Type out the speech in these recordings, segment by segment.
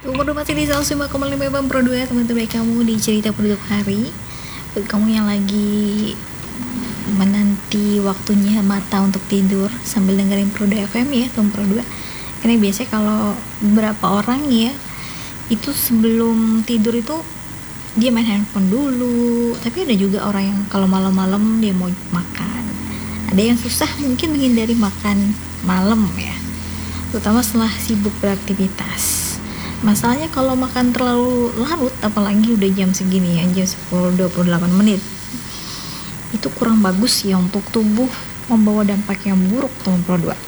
Umur masih di 105,5 FM Pro 2, teman-teman kamu di cerita penutup hari. Buat kamu yang lagi menanti waktunya mata untuk tidur sambil dengerin Pro 2 FM ya, teman Pro 2. Karena biasanya kalau beberapa orang ya, itu sebelum tidur itu dia main handphone dulu. Tapi ada juga orang yang kalau malam-malam dia mau makan. Ada yang susah mungkin menghindari makan malam ya, terutama setelah sibuk beraktivitas. Masalahnya kalau makan terlalu larut, apalagi udah jam segini ya, jam 10.28 menit, itu kurang bagus ya untuk tubuh, membawa dampak yang buruk teman Pro 2.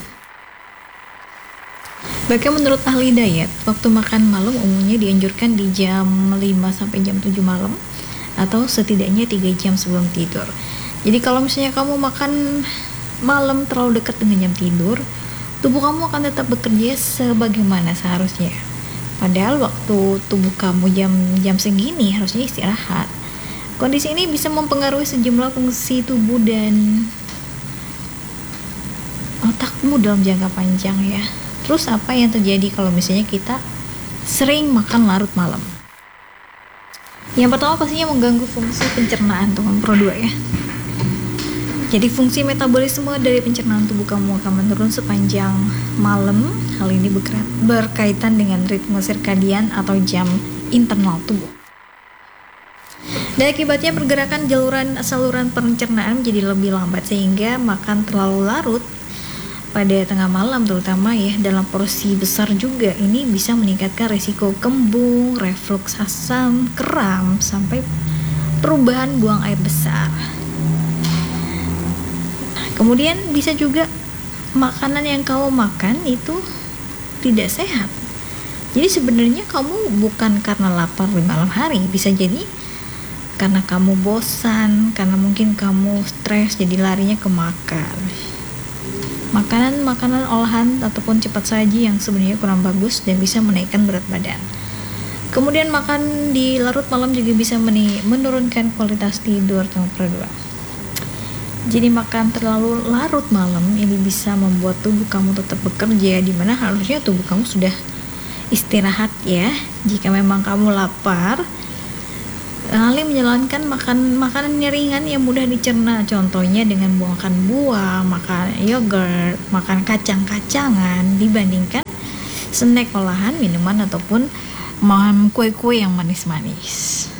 Bahkan menurut ahli diet, waktu makan malam umumnya dianjurkan di jam 5 sampai jam 7 malam, atau setidaknya 3 jam sebelum tidur. Jadi kalau misalnya kamu makan malam terlalu dekat dengan jam tidur, tubuh kamu akan tetap bekerja sebagaimana seharusnya. Padahal waktu tubuh kamu jam segini harusnya istirahat. Kondisi ini bisa mempengaruhi sejumlah fungsi tubuh dan otakmu dalam jangka panjang ya. Terus apa yang terjadi kalau misalnya kita sering makan larut malam? Yang pertama pastinya mengganggu fungsi pencernaan teman Pro 2 ya. Jadi fungsi metabolisme dari pencernaan tubuh kamu akan menurun sepanjang malam. Hal ini berkaitan dengan ritme sirkadian atau jam internal tubuh. Dan akibatnya pergerakan saluran pencernaan menjadi lebih lambat, sehingga makan terlalu larut pada tengah malam terutama ya, dalam porsi besar juga, ini bisa meningkatkan risiko kembung, refluks asam, kram, sampai perubahan buang air besar. Kemudian bisa juga makanan yang kamu makan itu tidak sehat. Jadi sebenarnya kamu bukan karena lapar di malam hari, bisa jadi karena kamu bosan, karena mungkin kamu stres, jadi larinya ke makan. Makanan olahan ataupun cepat saji yang sebenarnya kurang bagus dan bisa menaikkan berat badan. Kemudian makan di larut malam juga bisa menurunkan kualitas tidur teman Pro 2. Jadi makan terlalu larut malam ini bisa membuat tubuh kamu tetap bekerja, di mana harusnya tubuh kamu sudah istirahat ya. Jika memang kamu lapar, alih menjalankan makanan ringan yang mudah dicerna, contohnya dengan makan buah, makan yogurt, makan kacang-kacangan, dibandingkan snack olahan, minuman ataupun kue-kue yang manis-manis.